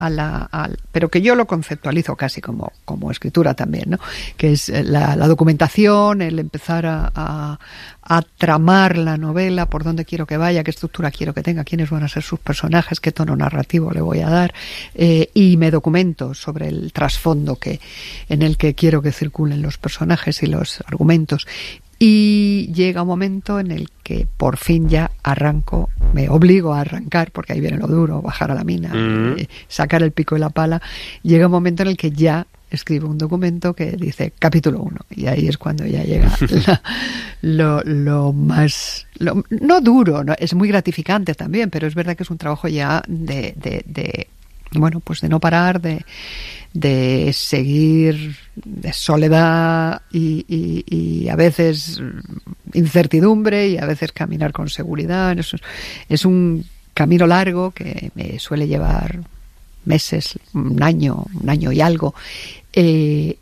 pero que yo lo conceptualizo casi como escritura también, ¿no? Que es la documentación, el empezar a tramar la novela, por dónde quiero que vaya, qué estructura quiero que tenga, quiénes van a ser sus personajes, qué tono narrativo le voy a dar, y me documento sobre el trasfondo en el que quiero que circulen los personajes y los argumentos. Y llega un momento en el que por fin ya arranco, me obligo a arrancar, porque ahí viene lo duro, bajar a la mina, sacar el pico y la pala. Llega un momento en el que ya escribo un documento que dice capítulo 1, y ahí es cuando ya llega lo más... no duro, ¿no? Es muy gratificante también, pero es verdad que es un trabajo ya de no parar, de seguir, de soledad y a veces incertidumbre y a veces caminar con seguridad. Es un camino largo que me suele llevar meses, un año y algo. Y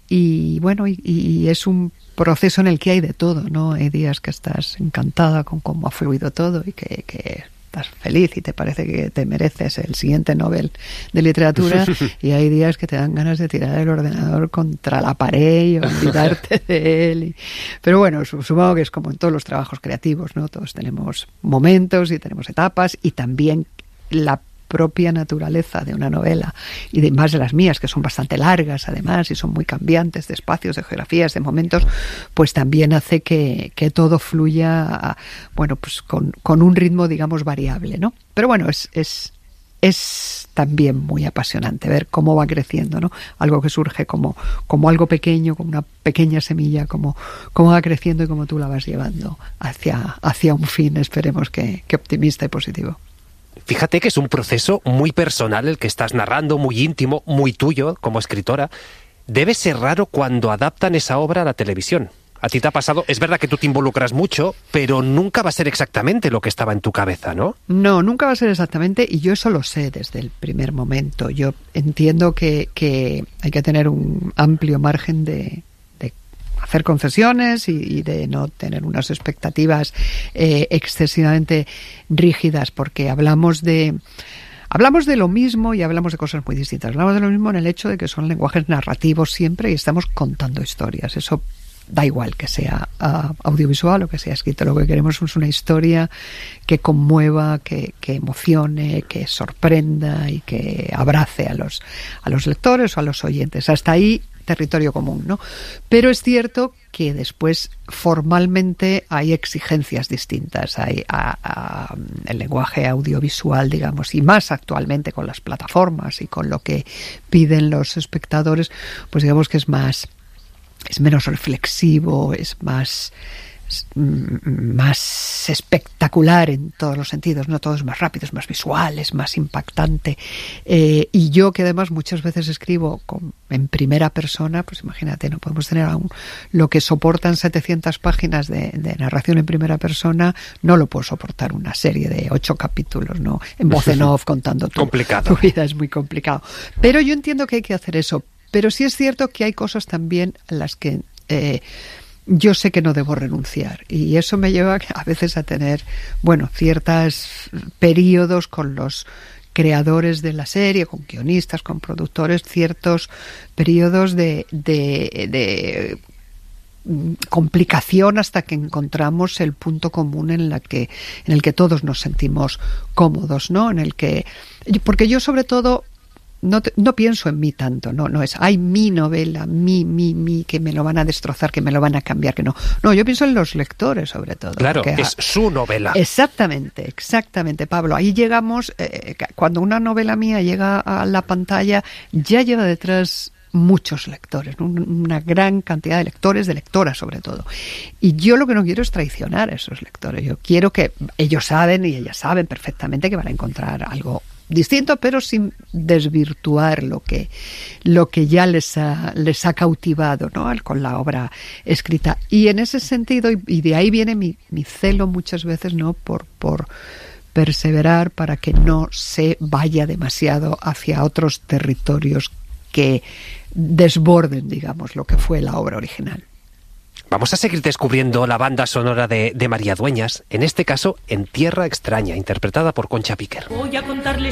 es un proceso en el que hay de todo, ¿no? Hay días que estás encantada con cómo ha fluido todo y que estás feliz y te parece que te mereces el siguiente Nobel de literatura, y hay días que te dan ganas de tirar el ordenador contra la pared y olvidarte de él. Pero bueno, supongo que es como en todos los trabajos creativos, ¿no? Todos tenemos momentos y tenemos etapas, y también la propia naturaleza de una novela, y de más de las mías, que son bastante largas además y son muy cambiantes de espacios, de geografías, de momentos, pues también hace que todo fluya, pues con un ritmo, digamos, variable, ¿no? Pero bueno, es también muy apasionante ver cómo va creciendo, ¿no? Algo que surge como algo pequeño, como una pequeña semilla, cómo va creciendo y cómo tú la vas llevando hacia un fin, esperemos que optimista y positivo. Fíjate que es un proceso muy personal el que estás narrando, muy íntimo, muy tuyo como escritora. Debe ser raro cuando adaptan esa obra a la televisión. A ti te ha pasado, es verdad que tú te involucras mucho, pero nunca va a ser exactamente lo que estaba en tu cabeza, ¿no? No, nunca va a ser exactamente, y yo eso lo sé desde el primer momento. Yo entiendo que hay que tener un amplio margen de hacer concesiones y de no tener unas expectativas excesivamente rígidas, porque hablamos de lo mismo y hablamos de cosas muy distintas. Hablamos de lo mismo en el hecho de que son lenguajes narrativos siempre y estamos contando historias. Eso da igual que sea audiovisual o que sea escrito. Lo que queremos es una historia que conmueva, que emocione, que sorprenda y que abrace a los lectores o a los oyentes. Hasta ahí territorio común, ¿no? Pero es cierto que después formalmente hay exigencias distintas. Hay el lenguaje audiovisual, digamos, y más actualmente con las plataformas y con lo que piden los espectadores, pues digamos que es menos reflexivo, es más espectacular en todos los sentidos, ¿no? Todo es más rápido, es más visual, es más impactante. Y yo, que además muchas veces escribo en primera persona, pues imagínate, no podemos tener aún lo que soportan 700 páginas de narración en primera persona, no lo puedo soportar una serie de 8 capítulos, ¿no? En voz en off contando tu vida, es muy complicado. Pero yo entiendo que hay que hacer eso. Pero sí es cierto que hay cosas también a las que yo sé que no debo renunciar, y eso me lleva a veces a tener, ciertos periodos con los creadores de la serie, con guionistas, con productores, ciertos periodos de complicación hasta que encontramos el punto común en el que todos nos sentimos cómodos, ¿no? Porque yo sobre todo no pienso en mí tanto, no es, mi novela, mi, que me lo van a destrozar, que me lo van a cambiar, que no. No, yo pienso en los lectores sobre todo. Claro, es su novela. Exactamente, Pablo. Ahí llegamos, cuando una novela mía llega a la pantalla, ya lleva detrás muchos lectores, una gran cantidad de lectores, de lectoras sobre todo. Y yo lo que no quiero es traicionar a esos lectores. Yo quiero que ellos saben y ellas saben perfectamente que van a encontrar algo distinto, pero sin desvirtuar lo que ya les ha cautivado, ¿no? Con la obra escrita. Y en ese sentido, y de ahí viene mi celo muchas veces, ¿no? Por perseverar para que no se vaya demasiado hacia otros territorios que desborden, digamos, lo que fue la obra original. Vamos a seguir descubriendo la banda sonora de María Dueñas, en este caso En Tierra Extraña, interpretada por Concha Piquer. Voy a contarles